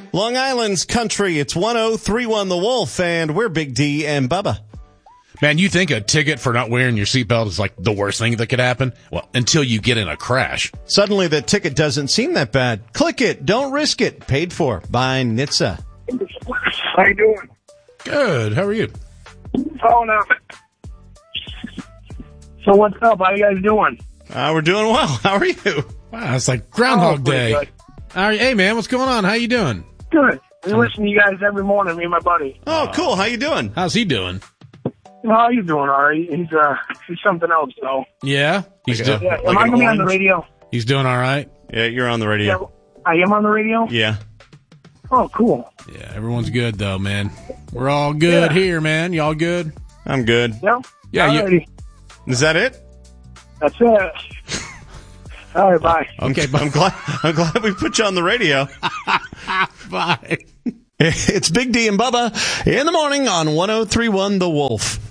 Long Island's country, it's 1031 The Wolf, and we're Big D and Bubba. Man, you think a ticket for not wearing your seatbelt is like the worst thing that could happen? Well, until you get in a crash. Suddenly the ticket doesn't seem that bad. Click it, don't risk it. Paid for by NHTSA. How you doing? Good. How are you? Oh, no. So what's up? How you guys doing? We're doing well. How are you? Wow, it's like Groundhog Day. Good. Hey, man, what's going on? How you doing? Good. We listen to you guys every morning, me and my buddy. Oh, cool. How you doing? How's he doing? How you doing, Ari? He's something else, though. Yeah? Am I going to be on the radio? He's doing all right? Yeah, you're on the radio. Yeah, I am on the radio? Yeah. Oh, cool. Yeah, everyone's good, though, man. We're all good here, man. Y'all good? I'm good. Yeah? Yeah. Is that it? That's it. All right, bye. Okay, I'm glad we put you on the radio. Bye. It's Big D and Bubba in the morning on 1031 The Wolf.